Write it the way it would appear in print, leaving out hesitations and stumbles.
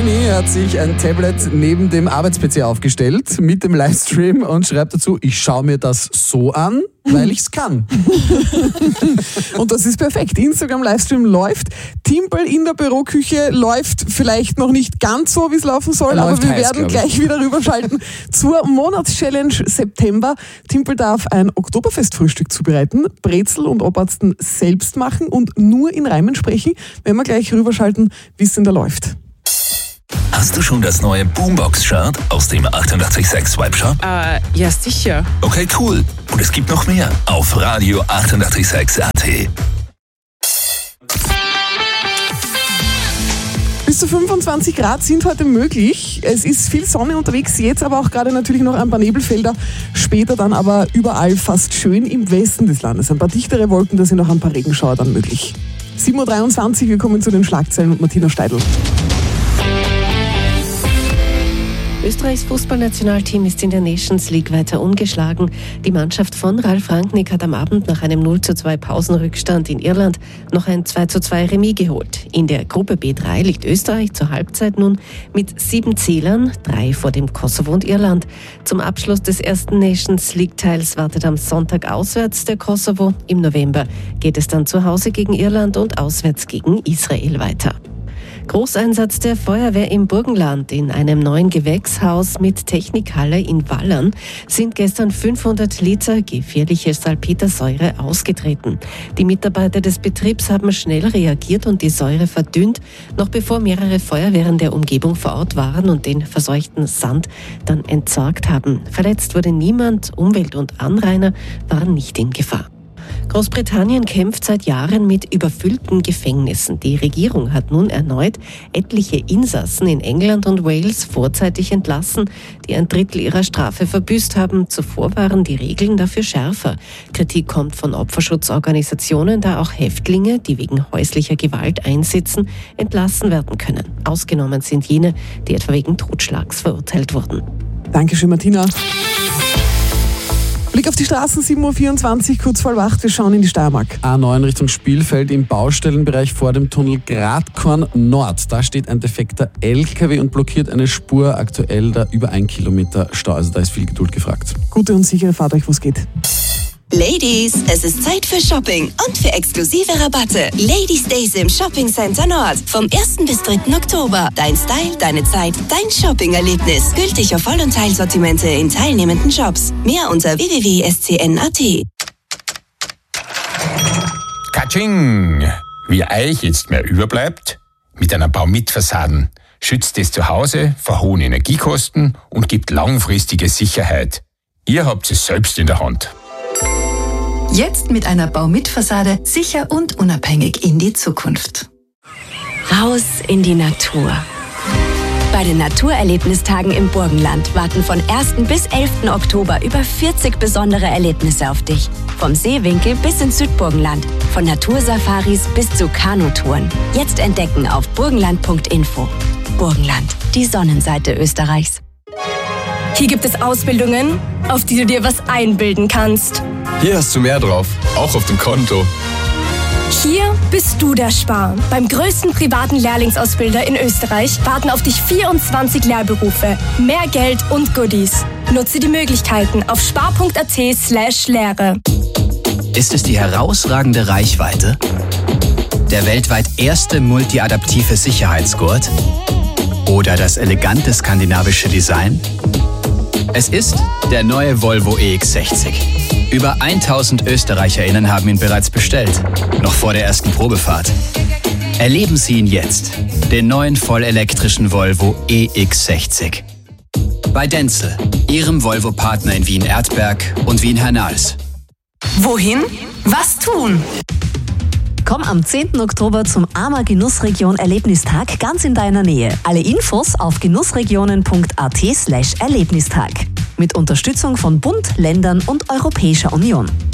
Benny hat sich ein Tablet neben dem Arbeits-PC aufgestellt mit dem Livestream und schreibt dazu, ich schaue mir das so an, weil ich's kann. Und das ist perfekt. Instagram-Livestream läuft. Timpel in der Büroküche läuft vielleicht noch nicht ganz so, wie es laufen soll, aber wir werden gleich wieder rüberschalten zur Monatschallenge September. Timpel darf ein Oktoberfestfrühstück zubereiten, Brezel und Obersten selbst machen und nur in Reimen sprechen. Wenn wir gleich rüberschalten, wie es denn da läuft. Hast du schon das neue Boombox-Shirt aus dem 886 Webshop? Ja, sicher. Okay, cool. Und es gibt noch mehr auf radio886.at. Bis zu 25 Grad sind heute möglich. Es ist viel Sonne unterwegs, jetzt aber auch gerade natürlich noch ein paar Nebelfelder. Später dann aber überall fast schön im Westen des Landes. Ein paar dichtere Wolken, da sind auch ein paar Regenschauer dann möglich. 7.23 Uhr, wir kommen zu den Schlagzeilen und Martina Steidl. Österreichs Fußballnationalteam ist in der Nations League weiter ungeschlagen. Die Mannschaft von Ralf Rangnick hat am Abend nach einem 0:2 Pausenrückstand in Irland noch ein 2:2 Remis geholt. In der Gruppe B3 liegt Österreich zur Halbzeit nun mit 7 Zählern, 3 vor dem Kosovo und Irland. Zum Abschluss des ersten Nations League-Teils wartet am Sonntag auswärts der Kosovo. Im November geht es dann zu Hause gegen Irland und auswärts gegen Israel weiter. Großeinsatz der Feuerwehr im Burgenland. In einem neuen Gewächshaus mit Technikhalle in Wallern sind gestern 500 Liter gefährliche Salpetersäure ausgetreten. Die Mitarbeiter des Betriebs haben schnell reagiert und die Säure verdünnt, noch bevor mehrere Feuerwehren der Umgebung vor Ort waren und den verseuchten Sand dann entsorgt haben. Verletzt wurde niemand, Umwelt und Anrainer waren nicht in Gefahr. Großbritannien kämpft seit Jahren mit überfüllten Gefängnissen. Die Regierung hat nun erneut etliche Insassen in England und Wales vorzeitig entlassen, die ein Drittel ihrer Strafe verbüßt haben. Zuvor waren die Regeln dafür schärfer. Kritik kommt von Opferschutzorganisationen, da auch Häftlinge, die wegen häuslicher Gewalt einsitzen, entlassen werden können. Ausgenommen sind jene, die etwa wegen Totschlags verurteilt wurden. Dankeschön, Martina. Blick auf die Straßen, 7.24 Uhr, kurz vor 8, wir schauen in die Steiermark. A9 Richtung Spielfeld im Baustellenbereich vor dem Tunnel Gradkorn Nord. Da steht ein defekter LKW und blockiert eine Spur. Aktuell da über 1 Kilometer Stau, also da ist viel Geduld gefragt. Gute und sichere Fahrt euch, wo es geht. Ladies, es ist Zeit für Shopping und für exklusive Rabatte. Ladies Days im Shopping Center Nord. Vom 1. bis 3. Oktober. Dein Style, deine Zeit, dein Shopping-Erlebnis. Gültig auf Voll- und Teilsortimente in teilnehmenden Shops. Mehr unter www.scn.at. Katsching! Wie euch jetzt mehr überbleibt? Mit einer Baumit-Fassaden schützt es zu Hause vor hohen Energiekosten und gibt langfristige Sicherheit. Ihr habt es selbst in der Hand. Jetzt mit einer Baumit-Fassade sicher und unabhängig in die Zukunft. Raus in die Natur. Bei den Naturerlebnistagen im Burgenland warten von 1. bis 11. Oktober über 40 besondere Erlebnisse auf dich. Vom Seewinkel bis ins Südburgenland, von Natursafaris bis zu Kanutouren. Jetzt entdecken auf burgenland.info. Burgenland, die Sonnenseite Österreichs. Hier gibt es Ausbildungen, auf die du dir was einbilden kannst. Hier hast du mehr drauf, auch auf dem Konto. Hier bist du der Spar. Beim größten privaten Lehrlingsausbilder in Österreich warten auf dich 24 Lehrberufe, mehr Geld und Goodies. Nutze die Möglichkeiten auf spar.at/Lehre. Ist es die herausragende Reichweite? Der weltweit erste multiadaptive Sicherheitsgurt? Oder das elegante skandinavische Design? Es ist der neue Volvo EX60. Über 1000 ÖsterreicherInnen haben ihn bereits bestellt, noch vor der ersten Probefahrt. Erleben Sie ihn jetzt, den neuen vollelektrischen Volvo EX60. Bei Denzel, Ihrem Volvo-Partner in Wien-Erdberg und Wien-Hernals. Wohin? Was tun? Komm am 10. Oktober zum AMA Genussregion Erlebnistag ganz in deiner Nähe. Alle Infos auf genussregionen.at/Erlebnistag. Mit Unterstützung von Bund, Ländern und Europäischer Union.